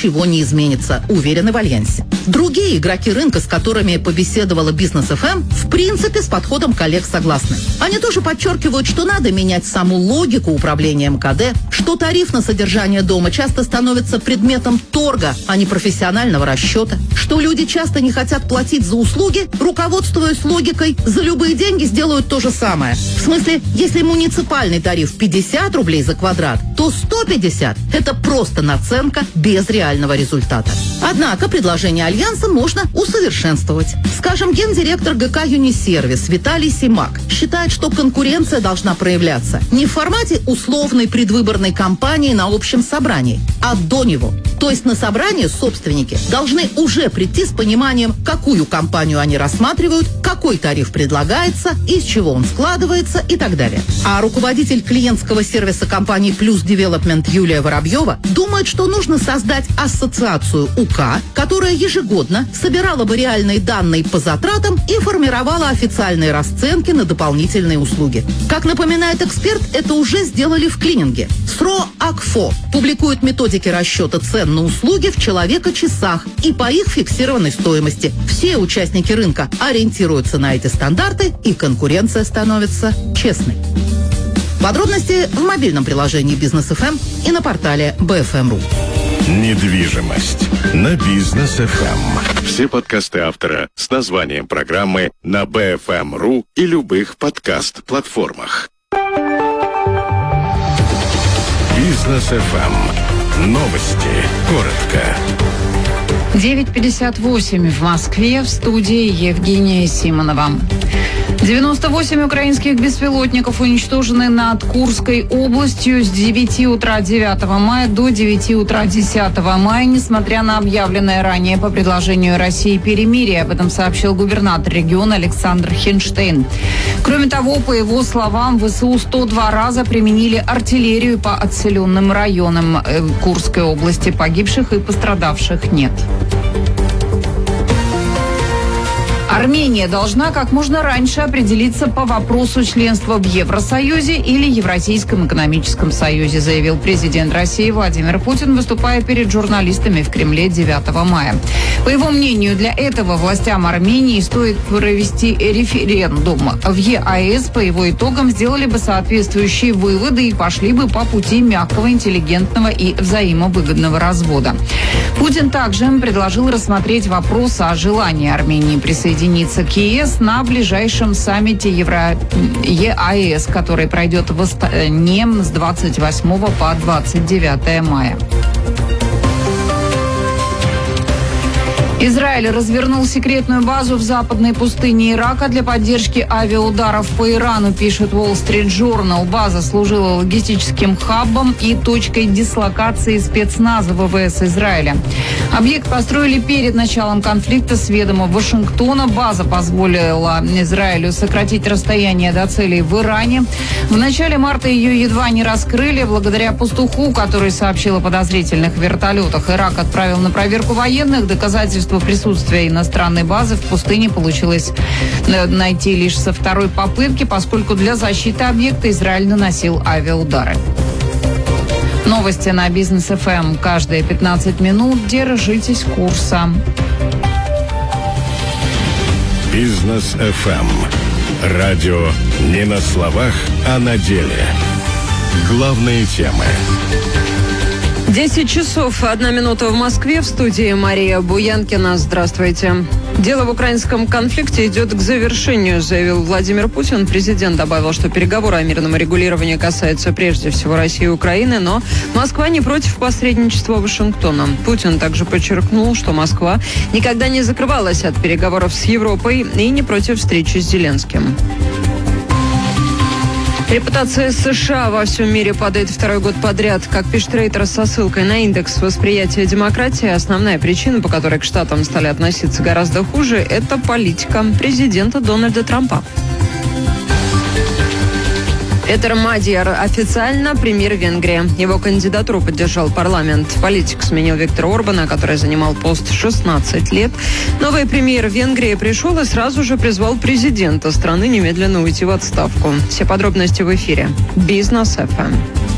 ничего не изменится, уверены в Альянсе. Другие игроки рынка, с которыми побеседовала Бизнес ФМ, в принципе с подходом коллег согласны. Они тоже подчеркивают, что надо менять саму логику управления МКД, что тариф на содержание дома часто становится предметом торга, а не профессионального расчета, что люди часто не хотят платить за услуги, руководствуясь логикой «за любые деньги сделают то же самое». В смысле, если муниципальный тариф 50 рублей за квадрат, то 150 – это просто наценка без реального результата. Однако предложение Альянса можно усовершенствовать. Скажем, гендиректор ГК «Юнисервис» Виталий Симак считает, что конкуренция должна проявляться не в формате условной предвыборной кампании на общем собрании, а до него. То есть на собрание собственники должны уже прийти с пониманием, какую компанию они рассматривают, какой тариф предлагается, из чего он складывается и так далее. А руководитель клиентского сервиса компании «Плюс Девелопмент» Юлия Воробьева думает, что нужно создать ассоциацию УК, которая ежегодно собирала бы реальные данные по затратам и формировала официальные расценки на дополнительные услуги. Как напоминает эксперт, это уже сделали в клининге. СРО АКФО публикует методики расчета цен на услуги в человека-часах и по их фиксированной стоимости. Все участники рынка ориентируются на эти стандарты, и конкуренция становится честной. Подробности в мобильном приложении Бизнес ФМ и на портале BFM.ru. Недвижимость на Бизнес ФМ. Все подкасты автора с названием программы на BFM.ru и любых подкаст-платформах. Бизнес ФМ. Новости. Коротко. 9:58 в Москве, в студии Евгения Симонова. 98 украинских беспилотников уничтожены над Курской областью с 9 утра 9 мая до 9 утра 10 мая, несмотря на объявленное ранее по предложению России перемирие. Об этом сообщил губернатор региона Александр Хинштейн. Кроме того, по его словам, ВСУ 102 раза применили артиллерию по отселенным районам Курской области. Погибших и пострадавших нет. Армения должна как можно раньше определиться по вопросу членства в Евросоюзе или Евразийском экономическом союзе, заявил президент России Владимир Путин, выступая перед журналистами в Кремле 9 мая. По его мнению, для этого властям Армении стоит провести референдум. В ЕАЭС по его итогам сделали бы соответствующие выводы и пошли бы по пути мягкого, интеллигентного и взаимовыгодного развода. Путин также предложил рассмотреть вопрос о желании Армении присоединиться к ЕС на ближайшем саммите ЕАЭС, который пройдет в Астане с 28 по 29 мая. Израиль развернул секретную базу в западной пустыне Ирака для поддержки авиаударов по Ирану, пишет Wall Street Journal. База служила логистическим хабом и точкой дислокации спецназа ВВС Израиля. Объект построили перед началом конфликта с ведома Вашингтона. База позволила Израилю сократить расстояние до целей в Иране. В начале марта ее едва не раскрыли. Благодаря пастуху, который сообщил о подозрительных вертолетах, Ирак отправил на проверку военных. Доказательства присутствия иностранной базы в пустыне получилось найти лишь со второй попытки, поскольку для защиты объекта Израиль наносил авиаудары. Новости на Бизнес ФМ каждые 15 минут. Держитесь курса. Бизнес ФМ. Радио не на словах, а на деле. Главные темы. 10 часов 1 минута в Москве. В студии Мария Буянкина. Здравствуйте. Дело в украинском конфликте идет к завершению, заявил Владимир Путин. Президент добавил, что переговоры о мирном регулировании касаются прежде всего России и Украины, но Москва не против посредничества Вашингтона. Путин также подчеркнул, что Москва никогда не закрывалась от переговоров с Европой и не против встречи с Зеленским. Репутация США во всем мире падает второй год подряд. Как пишет Рейтер со ссылкой на индекс восприятия демократии, основная причина, по которой к Штатам стали относиться гораздо хуже, это политика президента Дональда Трампа. Петер Мадьяр официально премьер Венгрии. Его кандидатуру поддержал парламент. Политик сменил Виктора Орбана, который занимал пост 16 лет. Новый премьер Венгрии пришел и сразу же призвал президента страны немедленно уйти в отставку. Все подробности в эфире. Бизнес ФМ.